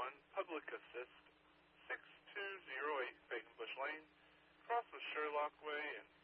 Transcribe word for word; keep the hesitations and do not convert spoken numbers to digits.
one, Public Assist, six two zero eight Bacon Bush Lane, across with Sherlock Way and